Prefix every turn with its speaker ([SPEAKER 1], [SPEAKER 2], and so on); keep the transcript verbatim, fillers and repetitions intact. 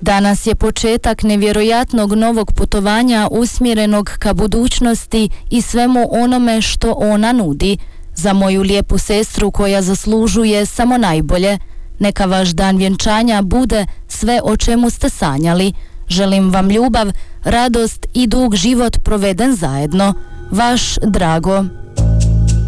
[SPEAKER 1] Danas je početak nevjerojatnog novog putovanja usmjerenog ka budućnosti i svemu onome što ona nudi. Za moju lijepu sestru koja zaslužuje samo najbolje. Neka vaš dan vjenčanja bude sve o čemu ste sanjali. Želim vam ljubav, radost i dug život proveden zajedno. Vaš Drago.